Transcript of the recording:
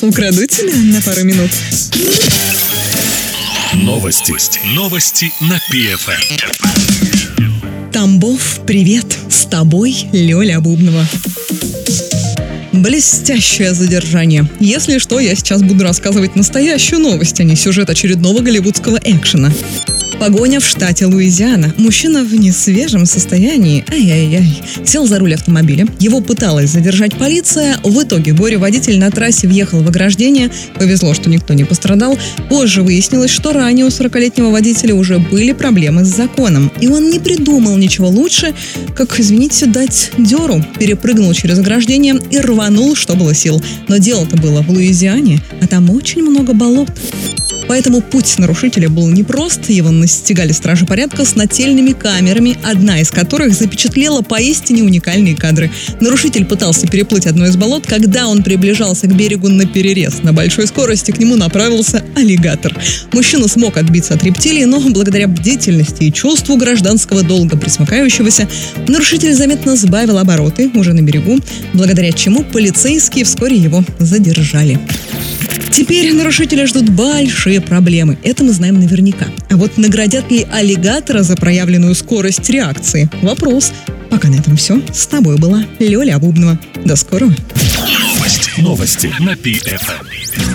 Украду тебя на пару минут. Новости на PFM. Тамбов, привет! С тобой Лёля Бубнова. Блестящее задержание. Если что, я сейчас буду рассказывать настоящую новость, а не сюжет очередного голливудского экшена. Погоня в штате Луизиана. Мужчина в несвежем состоянии, сел за руль автомобиля. Его пыталась задержать полиция. В итоге горе-водитель на трассе въехал в ограждение. Повезло, что никто не пострадал. Позже выяснилось, что ранее у 40-летнего водителя уже были проблемы с законом. И он не придумал ничего лучше, как, извините, дать дёру. Перепрыгнул через ограждение и рванул, что было сил. Но дело-то было в Луизиане, а там очень много болот. Поэтому путь нарушителя был непрост, его настигали стражи порядка с нательными камерами, одна из которых запечатлела поистине уникальные кадры. Нарушитель пытался переплыть одно из болот, когда он приближался к берегу наперерез. На большой скорости к нему направился аллигатор. Мужчина смог отбиться от рептилии, но благодаря бдительности и чувству гражданского долга присмыкающегося, нарушитель заметно сбавил обороты уже на берегу, благодаря чему полицейские вскоре его задержали. Теперь нарушителя ждут большие проблемы. Это мы знаем наверняка. А вот наградят ли аллигатора за проявленную скорость реакции? Вопрос. Пока на этом все. С тобой была Лёля Бубнова. До скорого. Новости на PFM.